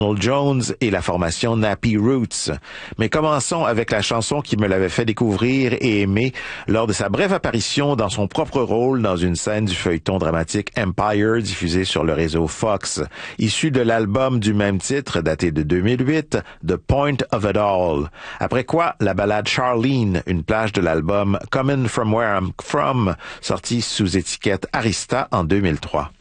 Jones et la formation Nappy Roots. Mais commençons avec la chanson qui me l'avait fait découvrir et aimer lors de sa brève apparition dans son propre rôle dans une scène du feuilleton dramatique Empire diffusé sur le réseau Fox, issu de l'album du même titre daté de 2008, The Point of It All. Après quoi, la ballade Charlene, une plage de l'album Coming From Where I'm From, sortie sous étiquette Arista en 2003.